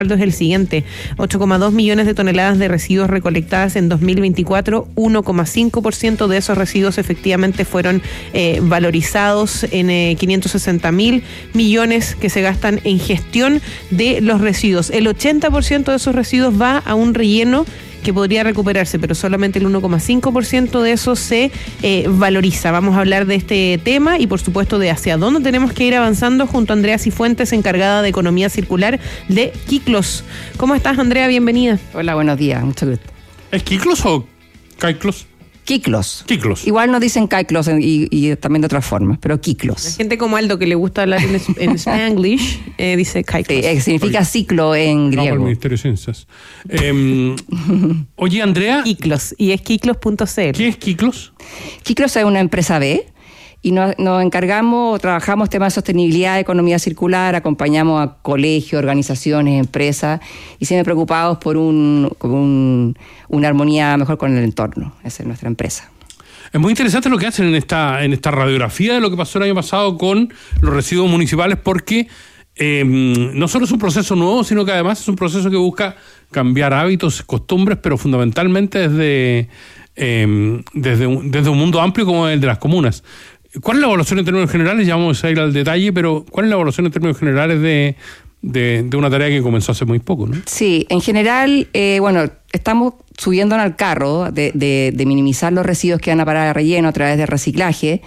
es el siguiente: 8,2 millones de toneladas de residuos recolectadas en 2024, 1,5% de esos residuos efectivamente fueron valorizados en 560.000 millones que se gastan en gestión de los residuos. El 80% de esos residuos va a un relleno que podría recuperarse, pero solamente el 1,5% de eso se valoriza. Vamos a hablar de este tema y por supuesto de hacia dónde tenemos que ir avanzando junto a Andrea Cifuentes, encargada de Economía Circular de Quiclos. ¿Cómo estás, Andrea? Bienvenida. Hola, buenos días, mucho gusto. ¿Es Quiclos o Caiclos? Quiclos. Quiclos. Igual nos dicen Caiclos y también de otras formas, pero Quiclos. La gente como Aldo, que le gusta hablar en Spanglish, dice Caiclos. Sí, significa ciclo en griego. No, por el Ministerio de Ciencias. Oye, Andrea. Quiclos, y es quiclos.cl. ¿Qué es Quiclos? Quiclos es una empresa B y nos encargamos, trabajamos temas de sostenibilidad, economía circular, acompañamos a colegios, organizaciones, empresas y siempre preocupados por una armonía mejor con el entorno. Esa es nuestra empresa. Es muy interesante lo que hacen en esta radiografía de lo que pasó el año pasado con los residuos municipales, porque no solo es un proceso nuevo, sino que además es un proceso que busca cambiar hábitos, costumbres, pero fundamentalmente desde un mundo amplio como el de las comunas. ¿Cuál es la evaluación en términos generales? Ya vamos a ir al detalle, pero ¿cuál es la evaluación en términos generales de una tarea que comenzó hace muy poco, ¿no? Sí, en general, estamos subiéndonos al carro de minimizar los residuos que van a parar a relleno a través de reciclaje.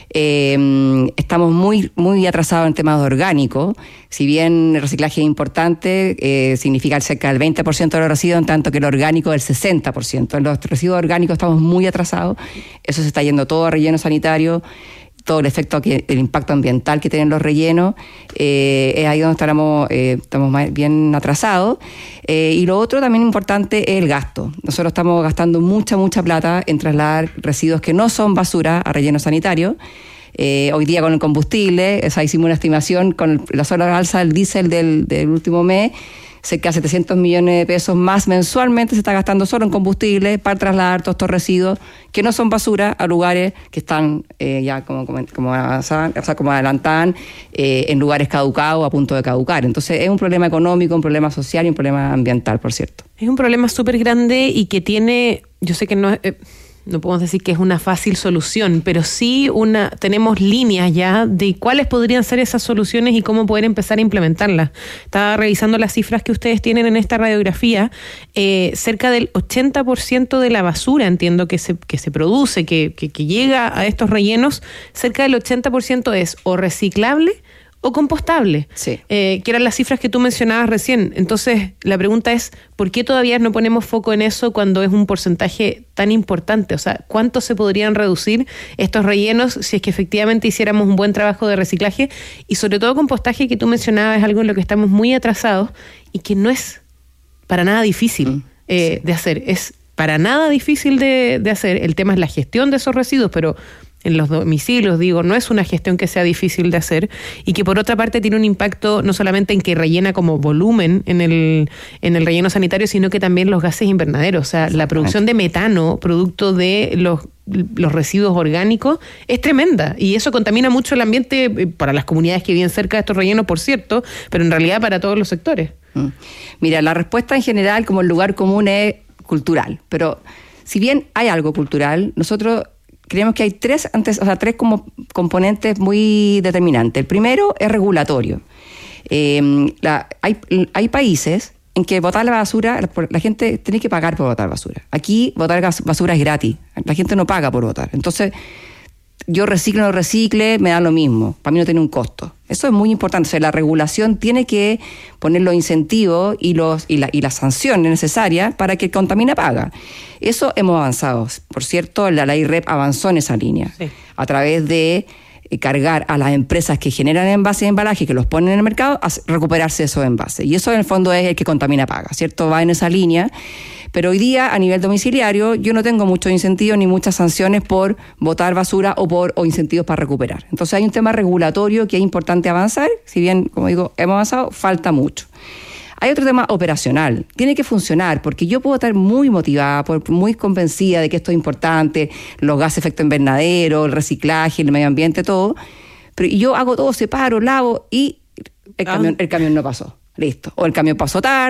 Estamos muy atrasados en temas de orgánico. Si bien el reciclaje es importante, significa cerca del 20% de los residuos, en tanto que el orgánico del 60%. En los residuos orgánicos estamos muy atrasados. Eso se está yendo todo a relleno sanitario. Todo el el impacto ambiental que tienen los rellenos, es ahí donde estamos más bien atrasados. Y lo otro también importante es el gasto. Nosotros estamos gastando mucha plata en trasladar residuos que no son basura a relleno sanitario. Hoy día con el combustible, hicimos una estimación con la sola alza del diésel del último mes, cerca de 700 millones de pesos más mensualmente se está gastando solo en combustible para trasladar todos estos residuos que no son basura a lugares que están ya como adelantaban, en lugares caducados o a punto de caducar. Entonces es un problema económico, un problema social y un problema ambiental, por cierto. Es un problema súper grande y que tiene, yo sé que no podemos decir que es una fácil solución, pero sí tenemos líneas ya de cuáles podrían ser esas soluciones y cómo poder empezar a implementarlas. Estaba revisando las cifras que ustedes tienen en esta radiografía. Cerca del 80% de la basura, entiendo que se produce, que llega a estos rellenos, cerca del 80% es o reciclable o compostable, sí. Que eran las cifras que tú mencionabas recién. Entonces, la pregunta es, ¿por qué todavía no ponemos foco en eso cuando es un porcentaje tan importante? O sea, ¿cuánto se podrían reducir estos rellenos si es que efectivamente hiciéramos un buen trabajo de reciclaje? Y sobre todo compostaje, que tú mencionabas, es algo en lo que estamos muy atrasados y que no es para nada difícil de hacer. Es para nada difícil de hacer. El tema es la gestión de esos residuos, pero en los domicilios, no es una gestión que sea difícil de hacer y que por otra parte tiene un impacto no solamente en que rellena como volumen en el relleno sanitario, sino que también los gases invernaderos. O sea, la producción de metano, producto de los residuos orgánicos, es tremenda y eso contamina mucho el ambiente para las comunidades que viven cerca de estos rellenos, por cierto, pero en realidad para todos los sectores. Mira, la respuesta en general como el lugar común es cultural, pero si bien hay algo cultural, nosotros creemos que hay tres como componentes muy determinantes. El primero es regulatorio. Hay países en que botar la basura, la gente tiene que pagar por botar basura. Aquí botar basura es gratis. La gente no paga por botar. Entonces, yo recicle o no recicle, me da lo mismo. Para mí no tiene un costo. Eso es muy importante. O sea, la regulación tiene que poner los incentivos y las sanciones necesarias para que el contamina paga. Eso hemos avanzado. Por cierto, la ley REP avanzó en esa línea. Sí. A través de cargar a las empresas que generan envases de embalaje, que los ponen en el mercado, a recuperarse esos envases. Y eso en el fondo es el que contamina paga, ¿cierto? Va en esa línea. Pero hoy día, a nivel domiciliario, yo no tengo muchos incentivos ni muchas sanciones por botar basura o incentivos para recuperar. Entonces hay un tema regulatorio que es importante avanzar. Si bien, como digo, hemos avanzado, falta mucho. Hay otro tema operacional. Tiene que funcionar, porque yo puedo estar muy motivada, muy convencida de que esto es importante, los gases de efecto invernadero, el reciclaje, el medio ambiente, todo. Pero yo hago todo, separo, lavo y el camión no pasó. Listo. O el camión pasó tarde.